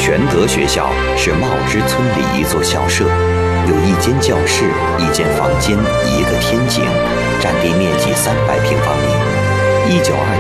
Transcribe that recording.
全德学校是茂芝村里一座校舍，有1间教室、1间房间、1个天井，占地面积300平方米。1929